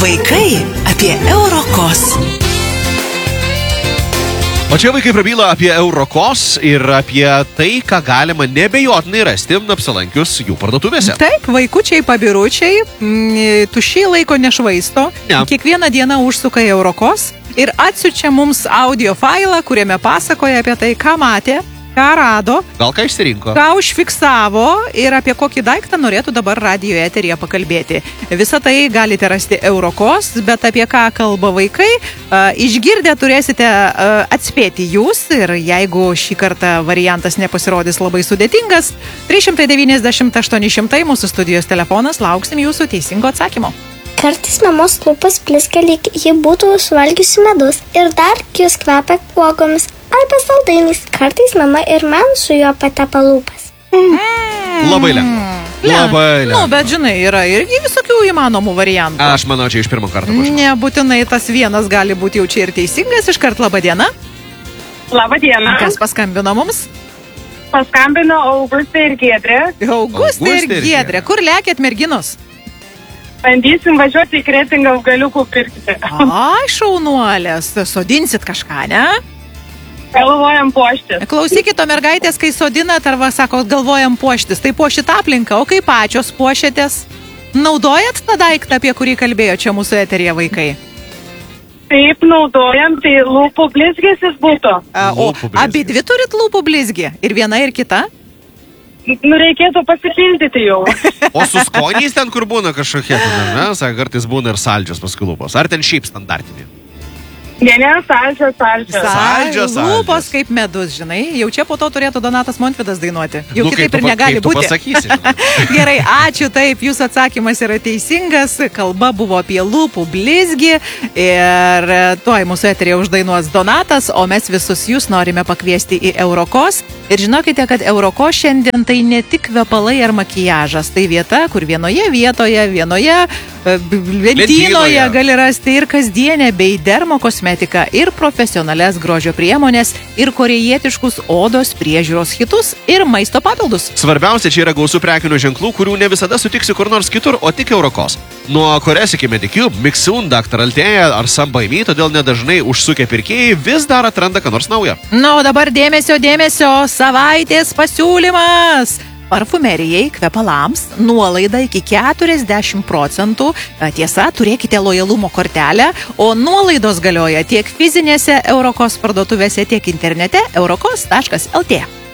Vaikai apie Eurokos. O čia vaikai prabyla apie Eurokos ir apie tai, ką galima nebejotinai rasti apsilankius jų parduotuvėse. Taip, vaikučiai, pabiručiai, tušiai laiko nešvaisto, kiekvieną dieną užsuka į Eurokos ir atsiunčia mums audio failą, kuriame pasakoja apie tai, ką matė, ką rado, gal ką išsirinko, ką užfiksavo ir apie kokį daiktą norėtų dabar radijo eteryje pakalbėti. Visą tai galite rasti Eurokos, bet apie ką kalba vaikai, išgirdę turėsite atspėti jūs ir jeigu šį kartą variantas nepasirodys labai sudėtingas, 390 800 mūsų studijos telefonas, lauksim jūsų teisingo atsakymo. Kartais mamos lūpas blizga, lyg ji būtų suvalgiusi medus ir dar jos kvepia uogomis arba saldainiais. Kartais mama ir man su juo patepa lūpas. Labai lengva. Labai lengva. Bet žinai, yra irgi visokių įmanomų variantų. Aš manau, čia iš pirmo karto pažinau. Nebūtinai tas vienas gali būti jau čia ir teisingas. Iškart laba diena. Labą dieną. Kas paskambino mums? Paskambino Augustė ir Giedrė. Augustė ir Giedrė. Kur lėkėt, merginos? Bandysim važiuoti į Kretingą augaliukų pirkti. Ai, šaunuolės. Sodinsit kažką, ne? Galvojam puoštis. Klausykit, o mergaitės, kai sodinat, arba sako, galvojam puoštis, tai puošit aplinką, o kaip pačios puošiatės? Naudojat tą daiktą, apie kurį kalbėjo čia mūsų eteryje vaikai? Taip, naudojam, tai lūpų blizgis jis būtų. O abi dvi turit lūpų blizgį? Ir viena, ir kita? Reikėtų pasipildyti jau. O su skoniais ten, kur būna kažkokie, ne? Sako, kartais būna ir saldžios paskui lūpos. Ar ten šiaip standartiniai? Ne, saldžios. Lūpos kaip medus, žinai. Jau čia po to turėtų Donatas Montvydas dainuoti. Jau kitaip ir negali būti. Gerai, ačiū, taip, jūsų atsakymas yra teisingas. Kalba buvo apie lūpų blizgį ir tuoj mūsų eterėje uždainuos Donatas, o mes visus jūs norime pakviesti į Eurokos. Ir žinokite, kad Eurokos šiandien tai ne tik kvepalai ar makiažas, tai vieta, kur vienoje lentynoje gali rasti ir kasdienę bei dermokosmetiką, ir profesionalias grožio priemonės, ir korėjietiškus odos priežiūros hitus, ir maisto papildus. Svarbiausia, čia yra gausų prekinių ženklų, kurių ne visada sutiksi kur nors kitur, o tik Eurokos. Nuo Kores iki Medicube, Mixun, Dr. Altea ar Sambaimy, todėl nedažnai užsukę pirkėjai vis dar atranda ką nors naujo. Na, o dabar dėmesio, savaitės pasiūlymas. Parfumerijai, kvepalams, nuolaida iki 40%. Tiesa, turėkite lojalumo kortelę, o nuolaidos galioja tiek fizinėse Eurokos parduotuvėse, tiek internete eurokos.lt.